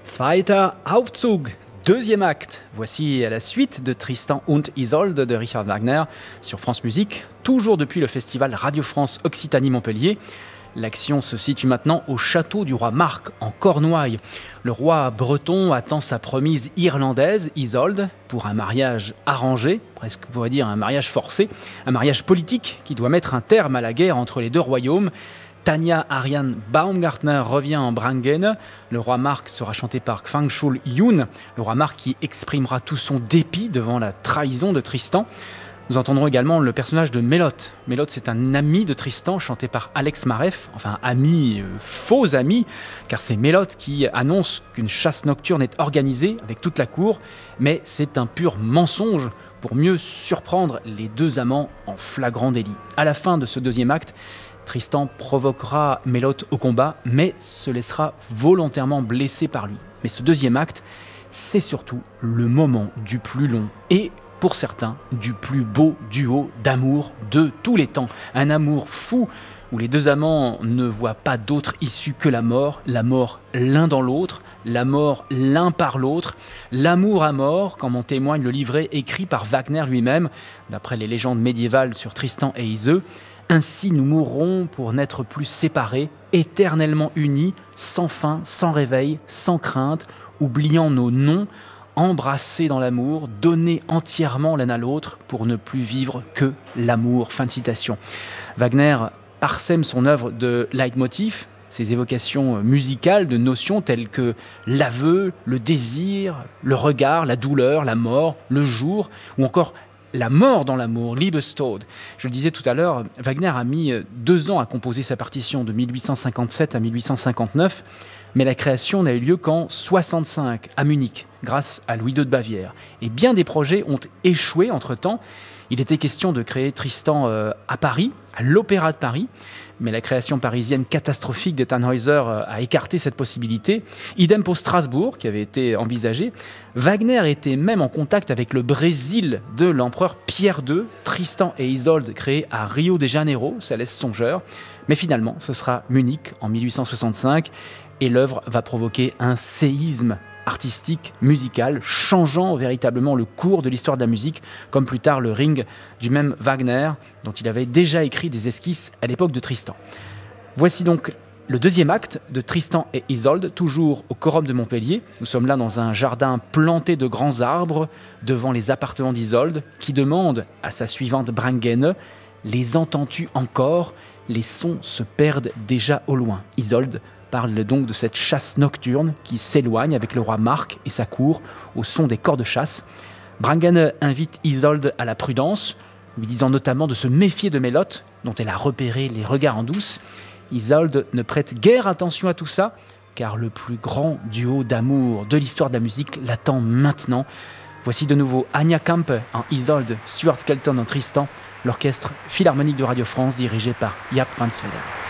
Zweiter Aufzug, deuxième acte. Voici la suite de Tristan und Isolde de Richard Wagner sur France Musique, toujours depuis le festival Radio France Occitanie-Montpellier. L'action se situe maintenant au château du roi Marc, en Cornouailles. Le roi breton attend sa promise irlandaise, Isolde, pour un mariage arrangé, presque on pourrait dire un mariage forcé, un mariage politique qui doit mettre un terme à la guerre entre les deux royaumes. Tanja Ariane Baumgartner revient en Brangäne. Le roi Marc sera chanté par Kwangchul Yoon, le roi Marc qui exprimera tout son dépit devant la trahison de Tristan. Nous entendrons également le personnage de Mélote. Mélote, c'est un ami de Tristan, chanté par Alex Maref. Enfin, ami, faux ami, car c'est Mélote qui annonce qu'une chasse nocturne est organisée avec toute la cour, mais c'est un pur mensonge pour mieux surprendre les deux amants en flagrant délit. À la fin de ce deuxième acte, Tristan provoquera Mélote au combat, mais se laissera volontairement blesser par lui. Mais ce deuxième acte, c'est surtout le moment du plus long et, pour certains, du plus beau duo d'amour de tous les temps. Un amour fou où les deux amants ne voient pas d'autre issue que la mort l'un dans l'autre, la mort l'un par l'autre, l'amour à mort, comme en témoigne le livret écrit par Wagner lui-même, d'après les légendes médiévales sur Tristan et Iseult. Ainsi nous mourrons pour n'être plus séparés, éternellement unis, sans fin, sans réveil, sans crainte, oubliant nos noms, embrassés dans l'amour, donnés entièrement l'un à l'autre pour ne plus vivre que l'amour. Fin de citation. Wagner parsème son œuvre de leitmotifs, ses évocations musicales de notions telles que l'aveu, le désir, le regard, la douleur, la mort, le jour, ou encore la mort dans l'amour, Liebestod. Je le disais tout à l'heure, Wagner a mis 2 ans à composer sa partition de 1857 à 1859, mais la création n'a eu lieu qu'en 65 à Munich, grâce à Louis II de Bavière. Et bien des projets ont échoué entre-temps. Il était question de créer Tristan à Paris, à l'Opéra de Paris, mais la création parisienne catastrophique de Tannhäuser a écarté cette possibilité. Idem pour Strasbourg, qui avait été envisagé. Wagner était même en contact avec le Brésil de l'empereur Pierre II. Tristan et Isolde créés à Rio de Janeiro, ça laisse songeur. Mais finalement, ce sera Munich en 1865 et l'œuvre va provoquer un séisme artistique, musical, changeant véritablement le cours de l'histoire de la musique, comme plus tard le Ring du même Wagner, dont il avait déjà écrit des esquisses à l'époque de Tristan. Voici donc le deuxième acte de Tristan et Isolde, toujours au Quorum de Montpellier. Nous sommes là dans un jardin planté de grands arbres, devant les appartements d'Isolde, qui demande à sa suivante Brangäne « Les entends-tu encore ? Les sons se perdent déjà au loin. » Isolde parle donc de cette chasse nocturne qui s'éloigne avec le roi Marc et sa cour au son des cors de chasse. Brangäne invite Isolde à la prudence, lui disant notamment de se méfier de Mélote, dont elle a repéré les regards en douce. Isolde ne prête guère attention à tout ça, car le plus grand duo d'amour de l'histoire de la musique l'attend maintenant. Voici de nouveau Anya Kampe en Isolde, Stuart Skelton en Tristan, l'orchestre philharmonique de Radio France dirigé par Jaap van Zweden.